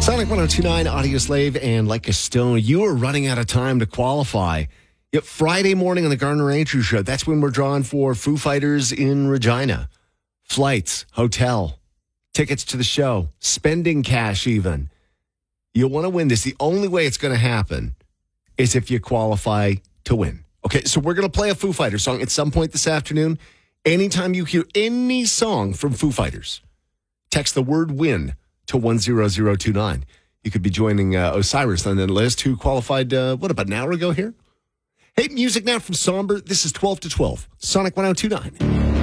Sonic 102.9, Audio Slave, and Like a Stone. You are running out of time to qualify. Yet Friday morning on the Gardner Andrews Show, that's when we're drawing for Foo Fighters in Regina. Flights, hotel, tickets to the show, spending cash even. You'll want to win this. The only way it's going to happen is if you qualify to win. Okay, so we're going to play a Foo Fighters song at some point this afternoon. Anytime you hear any song from Foo Fighters, text the word win to 10029. You could be joining Osiris on the list, who qualified, about an hour ago here? Hey, music now from Somber. This is 12 to 12. Sonic 102.9.